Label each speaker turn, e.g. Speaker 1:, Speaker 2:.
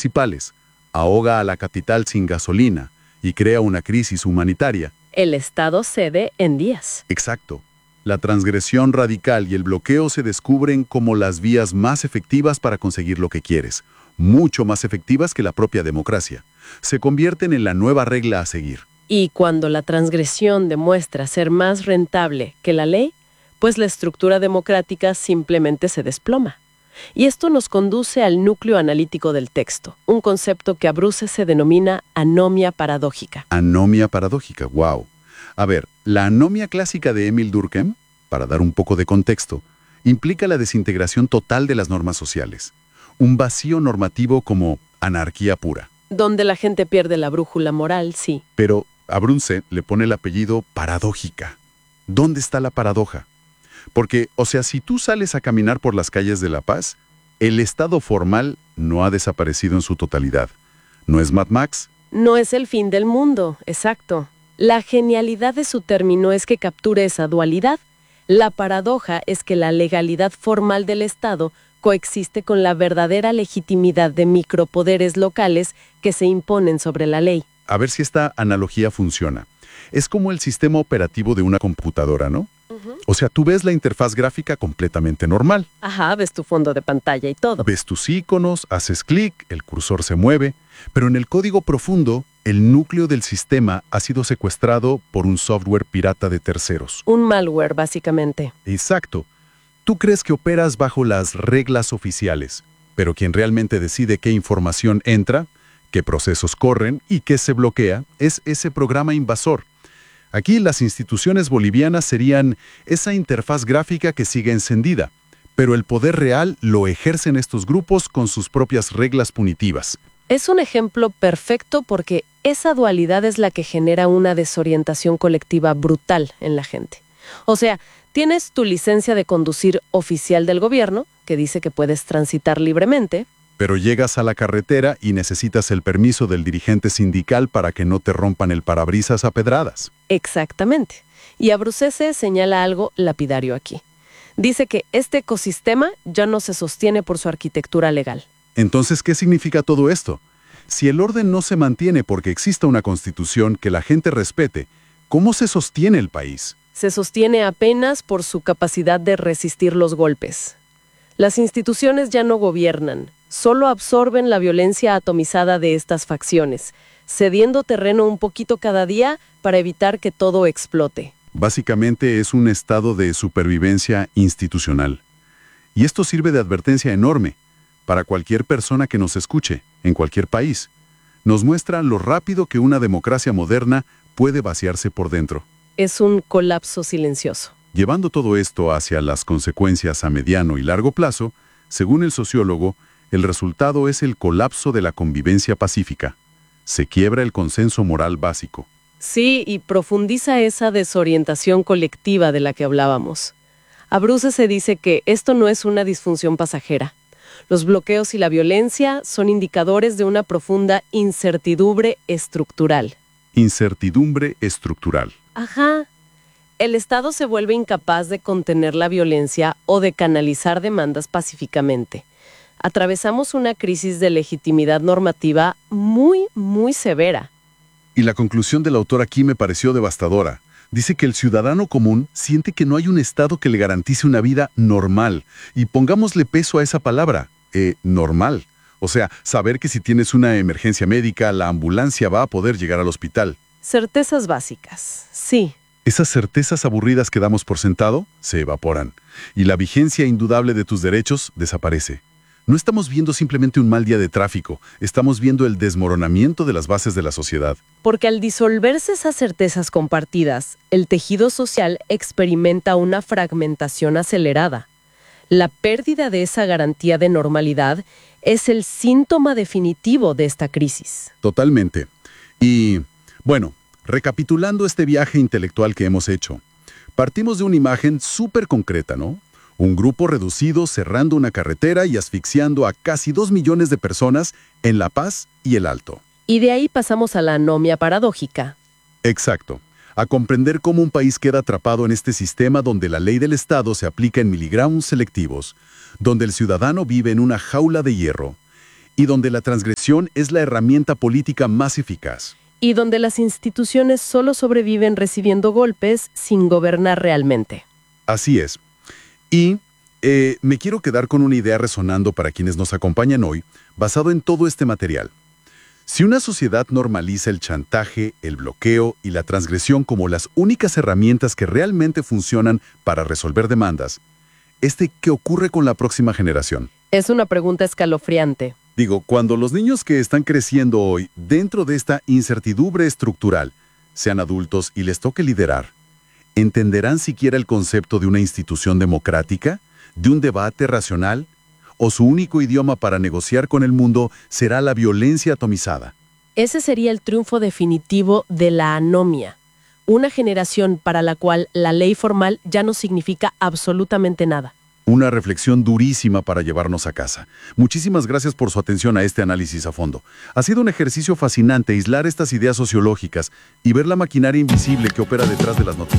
Speaker 1: principales, ahoga a la capital sin gasolina y crea una crisis humanitaria.
Speaker 2: El Estado cede en días.
Speaker 1: Exacto. La transgresión radical y el bloqueo se descubren como las vías más efectivas para conseguir lo que quieres, mucho más efectivas que la propia democracia. Se convierten en la nueva regla a seguir.
Speaker 2: Y cuando la transgresión demuestra ser más rentable que la ley, pues la estructura democrática simplemente se desploma. Y esto nos conduce al núcleo analítico del texto, un concepto que a Bruce se denomina anomia paradójica.
Speaker 1: Anomia paradójica, wow. A ver, la anomia clásica de Emil Durkheim, para dar un poco de contexto, implica la desintegración total de las normas sociales. Un vacío normativo como anarquía pura.
Speaker 2: Donde la gente pierde la brújula moral, sí.
Speaker 1: Pero a Brunse le pone el apellido paradójica. ¿Dónde está la paradoja? Porque, o sea, si tú sales a caminar por las calles de La Paz, el estado formal no ha desaparecido en su totalidad. ¿No es Mad Max?
Speaker 2: No es el fin del mundo, exacto. La genialidad de su término es que capture esa dualidad. La paradoja es que la legalidad formal del Estado coexiste con la verdadera legitimidad de micropoderes locales que se imponen sobre la ley.
Speaker 1: A ver si esta analogía funciona. Es como el sistema operativo de una computadora, ¿no? O sea, tú ves la interfaz gráfica completamente normal.
Speaker 2: Ajá, ves tu fondo de pantalla y todo.
Speaker 1: Ves tus iconos, haces clic, el cursor se mueve, pero en el código profundo, el núcleo del sistema ha sido secuestrado por un software pirata de terceros.
Speaker 2: Un malware, básicamente.
Speaker 1: Exacto. Tú crees que operas bajo las reglas oficiales, pero quien realmente decide qué información entra, qué procesos corren y qué se bloquea es ese programa invasor. Aquí las instituciones bolivianas serían esa interfaz gráfica que sigue encendida, pero el poder real lo ejercen estos grupos con sus propias reglas punitivas.
Speaker 2: Es un ejemplo perfecto porque esa dualidad es la que genera una desorientación colectiva brutal en la gente. O sea, tienes tu licencia de conducir oficial del gobierno, que dice que puedes transitar libremente.
Speaker 1: Pero llegas a la carretera y necesitas el permiso del dirigente sindical para que no te rompan el parabrisas a pedradas.
Speaker 2: Exactamente. Y Abruzzese señala algo lapidario aquí. Dice que este ecosistema ya no se sostiene por su arquitectura legal.
Speaker 1: Entonces, ¿qué significa todo esto? Si el orden no se mantiene porque exista una constitución que la gente respete, ¿cómo se sostiene el país?
Speaker 2: Se sostiene apenas por su capacidad de resistir los golpes. Las instituciones ya no gobiernan, solo absorben la violencia atomizada de estas facciones, cediendo terreno un poquito cada día para evitar que todo explote.
Speaker 1: Básicamente es un estado de supervivencia institucional. Y esto sirve de advertencia enorme para cualquier persona que nos escuche, en cualquier país. Nos muestra lo rápido que una democracia moderna puede vaciarse por dentro.
Speaker 2: Es un colapso silencioso.
Speaker 1: Llevando todo esto hacia las consecuencias a mediano y largo plazo, según el sociólogo, el resultado es el colapso de la convivencia pacífica. Se quiebra el consenso moral básico.
Speaker 2: Sí, y profundiza esa desorientación colectiva de la que hablábamos. Abruzzese dice que esto no es una disfunción pasajera. Los bloqueos y la violencia son indicadores de una profunda incertidumbre estructural.
Speaker 1: Incertidumbre estructural.
Speaker 2: Ajá. El Estado se vuelve incapaz de contener la violencia o de canalizar demandas pacíficamente. Atravesamos una crisis de legitimidad normativa muy, muy severa.
Speaker 1: Y la conclusión del autor aquí me pareció devastadora. Dice que el ciudadano común siente que no hay un Estado que le garantice una vida normal. Y pongámosle peso a esa palabra, normal. O sea, saber que si tienes una emergencia médica, la ambulancia va a poder llegar al hospital.
Speaker 2: Certezas básicas, sí.
Speaker 1: Esas certezas aburridas que damos por sentado se evaporan. Y la vigencia indudable de tus derechos desaparece. No estamos viendo simplemente un mal día de tráfico, estamos viendo el desmoronamiento de las bases de la sociedad.
Speaker 2: Porque al disolverse esas certezas compartidas, el tejido social experimenta una fragmentación acelerada. La pérdida de esa garantía de normalidad es el síntoma definitivo de esta crisis.
Speaker 1: Totalmente. Y, bueno, recapitulando este viaje intelectual que hemos hecho, partimos de una imagen súper concreta, ¿no? Un grupo reducido cerrando una carretera y asfixiando a casi 2 millones de personas en La Paz y El Alto.
Speaker 2: Y de ahí pasamos a la anomia paradójica.
Speaker 1: Exacto. A comprender cómo un país queda atrapado en este sistema donde la ley del Estado se aplica en miligramos selectivos, donde el ciudadano vive en una jaula de hierro, y donde la transgresión es la herramienta política más eficaz.
Speaker 2: Y donde las instituciones solo sobreviven recibiendo golpes sin gobernar realmente.
Speaker 1: Así es. Y me quiero quedar con una idea resonando para quienes nos acompañan hoy, basado en todo este material. Si una sociedad normaliza el chantaje, el bloqueo y la transgresión como las únicas herramientas que realmente funcionan para resolver demandas, ¿qué ocurre con la próxima generación?
Speaker 2: Es una pregunta escalofriante.
Speaker 1: Digo, cuando los niños que están creciendo hoy dentro de esta incertidumbre estructural sean adultos y les toque liderar, ¿entenderán siquiera el concepto de una institución democrática, de un debate racional? ¿O su único idioma para negociar con el mundo será la violencia atomizada?
Speaker 2: Ese sería el triunfo definitivo de la anomia. Una generación para la cual la ley formal ya no significa absolutamente nada.
Speaker 1: Una reflexión durísima para llevarnos a casa. Muchísimas gracias por su atención a este análisis a fondo. Ha sido un ejercicio fascinante aislar estas ideas sociológicas y ver la maquinaria invisible que opera detrás de las noticias.